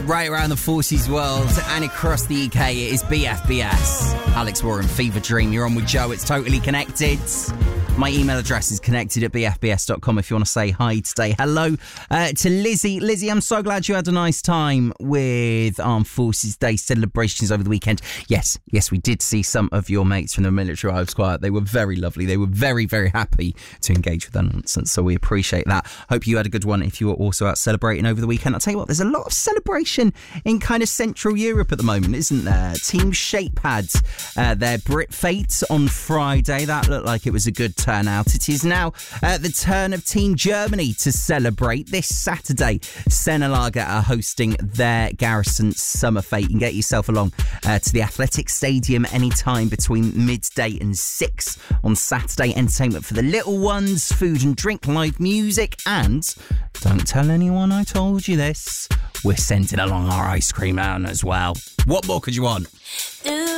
right around the Forces world and across the UK. It is BFBS. Alex Warren, Fever Dream. You're on with Joe. It's totally connected. My email address is connected@bfbs.com if you want to say hi today. Hello to Lizzie. Lizzie, I'm so glad you had a nice time with Armed Forces Day celebrations over the weekend. Yes, we did see some of your mates from the Military Wives Choir. They were very lovely. They were very, very happy to engage with that nonsense, so we appreciate that. Hope you had a good one if you were also out celebrating over the weekend. I'll tell you what, there's a lot of celebration in kind of Central Europe at the moment, isn't there? Team Shape had their Brit Fate on Friday. That looked like it was a good turnout. It is now the turn of Team Germany to celebrate. This Saturday, Senelager are hosting their Garrison Summer Fete. You can get yourself along to the Athletic Stadium anytime between midday and 6 on Saturday. Entertainment for the little ones, food and drink, live music, and don't tell anyone I told you this, we're sending along our ice cream man as well. What more could you want?